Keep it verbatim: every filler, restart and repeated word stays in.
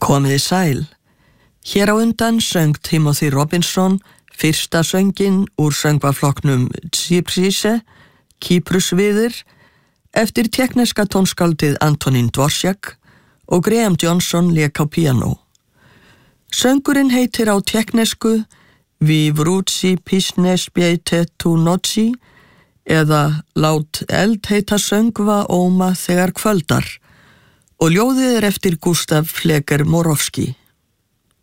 Komiði sæl. Hér á undan söng Timothy Robinson fyrsta sönginn úr söngvaflokknum Cyprise, Kýprusviðir, eftir tékkneska tónskáldið Antonín Dvořák og Graham Johnson lék á píanó. Söngurinn heitir á tékknesku Vi vrúci písne spjejte tu noci eða Lát eld heita söngva óma þegar kvöldar og ljóðið er eftir Gustav Fleger Moravski.